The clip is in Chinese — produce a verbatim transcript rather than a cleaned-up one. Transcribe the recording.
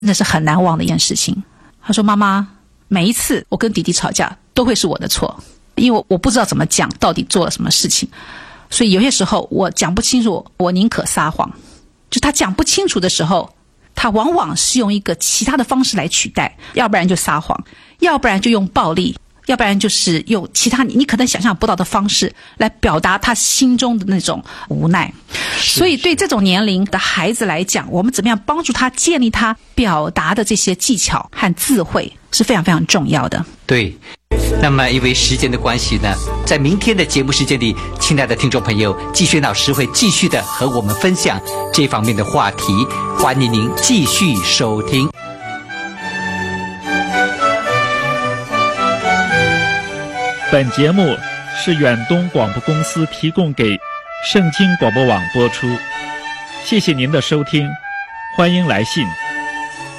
那是很难忘的一件事情。他说妈妈，每一次我跟弟弟吵架都会是我的错，因为我不知道怎么讲到底做了什么事情，所以有些时候我讲不清楚，我宁可撒谎。就他讲不清楚的时候，他往往是用一个其他的方式来取代，要不然就撒谎，要不然就用暴力，要不然就是用其他你你可能想象不到的方式来表达他心中的那种无奈。所以对这种年龄的孩子来讲，我们怎么样帮助他建立他表达的这些技巧和智慧是非常非常重要的。 对，那么因为时间的关系呢，在明天的节目时间里，亲爱的听众朋友，季轩老师会继续的和我们分享这方面的话题，欢迎您继续收听。 本节目是远东广播公司提供给圣经广播网播出，谢谢您的收听，欢迎来信。